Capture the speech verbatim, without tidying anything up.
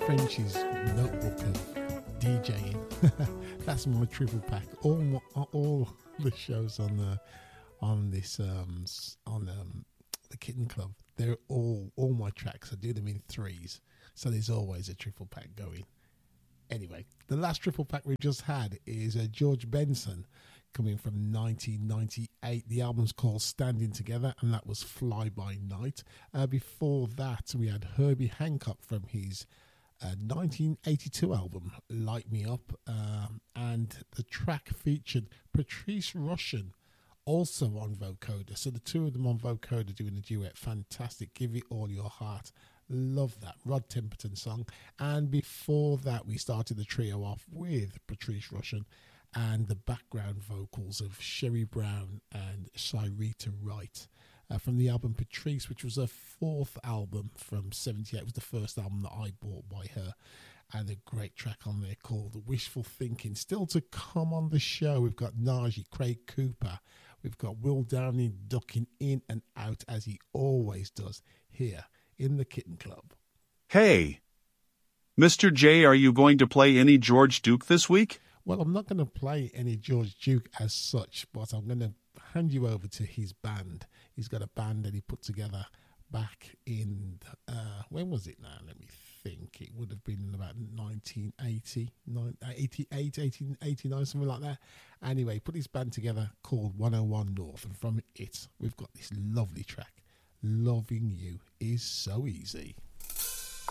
French's notebook of DJing. That's my triple pack. All my, all the shows on the on this um on um the Kitten Club, they're all all my tracks. I do them in threes, so there's always a triple pack going. Anyway, the last triple pack we just had is uh, George Benson, coming from nineteen ninety-eight. The album's called Standing Together, and that was Fly By Night. Uh, before that, we had Herbie Hancock from his uh, nineteen eighty-two album, Light Me Up, um, and the track featured Patrice Rushen, also on vocoder. So the two of them on vocoder doing a duet, fantastic. Give It All Your Heart. Love that Rod Temperton song. And before that, we started the trio off with Patrice Rushen and the background vocals of Sherry Brown and Cyrita Wright uh, from the album Patrice, which was her fourth album from seventy-eight. It was the first album that I bought by her, and a great track on there called Wishful Thinking. Still to come on the show, we've got Najee, Craig Cooper, we've got Will Downing ducking in and out as he always does here in the Kitten Club. Hey, Mister J, are you going to play any George Duke this week? Well, I'm not going to play any George Duke as such, but I'm going to hand you over to his band. He's got a band that he put together back in, uh, when was it now? Let me think. It would have been about nineteen eighty, eighty-eight, eighteen eighty-nine, something like that. Anyway, he put his band together called one oh one North, and from it, we've got this lovely track, Loving You Is So Easy.